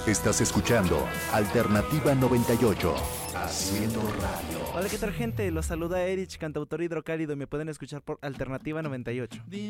Estás escuchando Alternativa 98, haciendo radio. Hola, ¿qué tal, gente? Los saluda Erich, cantautor hidrocálido, y me pueden escuchar por Alternativa 98.